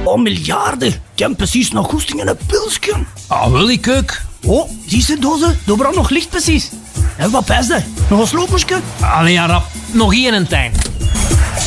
Oh, miljarden. Ik heb precies nog goesting in een pilsje. Ah, wil ik ook. Oh, zie je dozen? Daar brandt nog licht precies. En wat is dat? Nog een sloopmersje? Allee, ja, rap. Nog één en tijn.